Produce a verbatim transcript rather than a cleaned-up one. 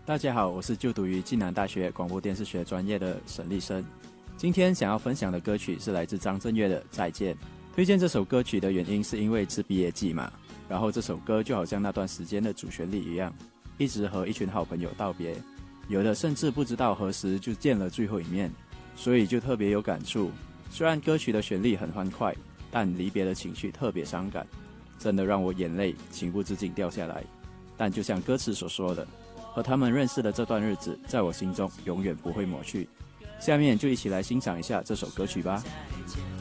大家好，我是就读于暨南大学广播电视学专业的沈立生。今天想要分享的歌曲是来自张震岳的《再见》。推荐这首歌曲的原因是因为是毕业季嘛，然后这首歌就好像那段时间的主旋律一样，一直和一群好朋友道别，有的甚至不知道何时就见了最后一面，所以就特别有感触。虽然歌曲的旋律很欢快，但离别的情绪特别伤感，真的让我眼泪情不自禁掉下来。但就像歌词所说的，和他们认识的这段日子，在我心中永远不会抹去。下面就一起来欣赏一下这首歌曲吧。